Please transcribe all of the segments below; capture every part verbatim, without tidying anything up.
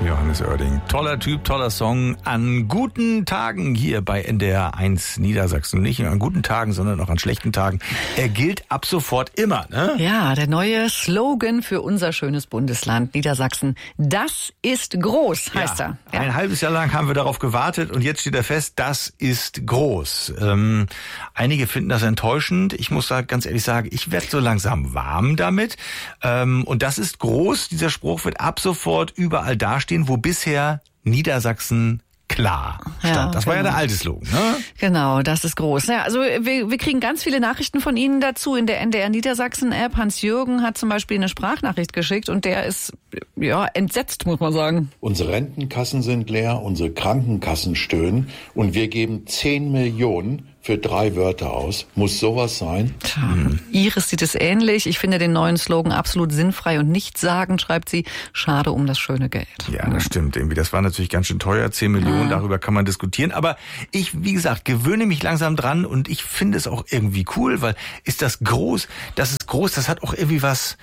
Johannes Oerding. Toller Typ, toller Song. An guten Tagen hier bei N D R eins Niedersachsen. Nicht nur an guten Tagen, sondern auch an schlechten Tagen. Er gilt ab sofort immer, ne? Ja, der neue Slogan für unser schönes Bundesland Niedersachsen. Das ist groß, heißt ja, er. Ja. Ein halbes Jahr lang haben wir darauf gewartet und jetzt steht er fest, das ist groß. Ähm, einige finden das enttäuschend. Ich muss da ganz ehrlich sagen, ich werde so langsam warm damit. Ähm, und das ist groß. Dieser Spruch wird ab sofort überall dastehen, wo bisher Niedersachsen klar stand. Ja, das war genau. ja der alte Slogan, ne? Genau, das ist groß. Ja, also wir, wir kriegen ganz viele Nachrichten von Ihnen dazu in der N D R Niedersachsen-App. Hans-Jürgen hat zum Beispiel eine Sprachnachricht geschickt und der ist ja entsetzt, muss man sagen. Unsere Rentenkassen sind leer, unsere Krankenkassen stöhnen und wir geben zehn Millionen für drei Wörter aus. Muss sowas sein? Tja, hm. Iris sieht es ähnlich. Ich finde den neuen Slogan absolut sinnfrei und nichtssagend, schreibt sie. Schade um das schöne Geld. Ja, das stimmt irgendwie. Das war natürlich ganz schön teuer. zehn Millionen, ja. Darüber kann man diskutieren. Aber ich, wie gesagt, gewöhne mich langsam dran und ich finde es auch irgendwie cool, weil ist das groß, das ist groß, das hat auch irgendwie was...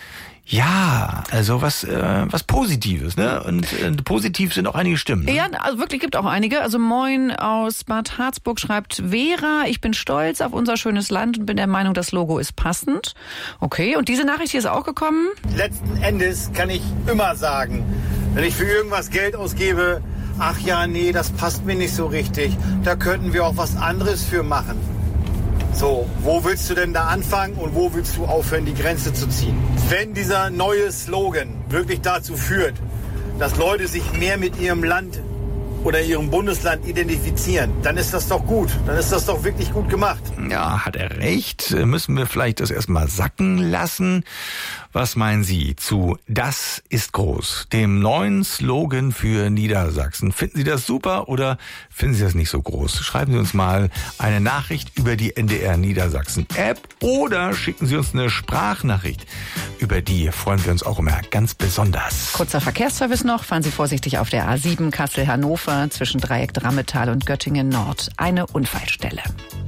Ja, also was äh, was Positives, ne? Und äh, positiv sind auch einige Stimmen. Ne? Ja, also wirklich gibt auch einige. Also Moin aus Bad Harzburg schreibt Vera, ich bin stolz auf unser schönes Land und bin der Meinung, das Logo ist passend. Okay, und diese Nachricht hier ist auch gekommen. Letzten Endes kann ich immer sagen, wenn ich für irgendwas Geld ausgebe, ach ja, nee, das passt mir nicht so richtig, da könnten wir auch was anderes für machen. So, wo willst du denn da anfangen und wo willst du aufhören, die Grenze zu ziehen? Wenn dieser neue Slogan wirklich dazu führt, dass Leute sich mehr mit ihrem Land oder ihrem Bundesland identifizieren, dann ist das doch gut. Dann ist das doch wirklich gut gemacht. Ja, hat er recht. Müssen wir vielleicht das erstmal sacken lassen? Was meinen Sie zu Das ist groß, dem neuen Slogan für Niedersachsen? Finden Sie das super oder finden Sie das nicht so groß? Schreiben Sie uns mal eine Nachricht über die N D R Niedersachsen App oder schicken Sie uns eine Sprachnachricht. Über die freuen wir uns auch immer ganz besonders. Kurzer Verkehrsservice noch. Fahren Sie vorsichtig auf der A sieben Kassel-Hannover zwischen Dreieck Drammetal und Göttingen Nord. Eine Unfallstelle.